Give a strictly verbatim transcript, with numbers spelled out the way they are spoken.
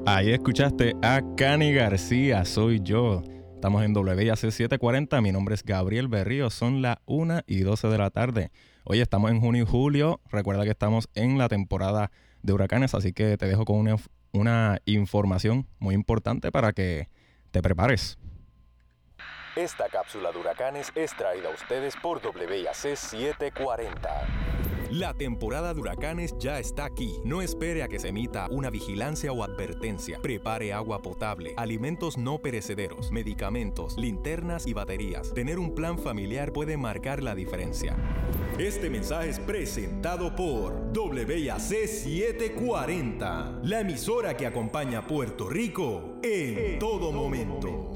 Ahí escuchaste a Cani García, soy yo. Estamos en W I A C setecientos cuarenta, mi nombre es Gabriel Berrío, son las una y doce de la tarde. Hoy estamos en junio y julio, recuerda que estamos en la temporada de huracanes, así que te dejo con una, una información muy importante para que te prepares. Esta cápsula de huracanes es traída a ustedes por W I A C setecientos cuarenta. La temporada de huracanes ya está aquí. No espere a que se emita una vigilancia o advertencia. Prepare agua potable, alimentos no perecederos, medicamentos, linternas y baterías. Tener un plan familiar puede marcar la diferencia. Este mensaje es presentado por W I A C setecientos cuarenta, la emisora que acompaña a Puerto Rico en todo momento.